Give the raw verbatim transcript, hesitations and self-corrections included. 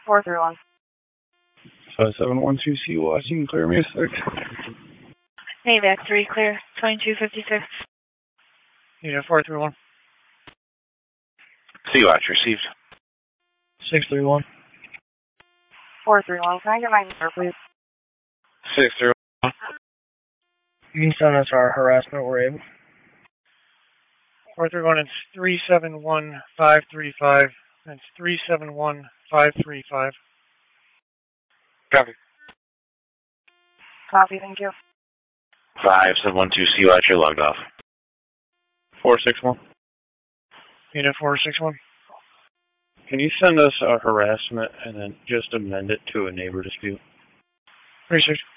four three one. five seven one two C Watch, you can clear me a sec. Navac three, clear, twenty-two fifty-six. Unit four three one. C Watch received. six three one. four three one, can I get my number, please? six three one. You can send us our harassment, we're able. four three one, it's three seven one five three five. That's three seven one five three five. Copy. Copy, thank you. five seven one two C Watch, you're logged off. four six one. Unit four six one. Can you send us a harassment and then just amend it to a neighbor dispute? Research.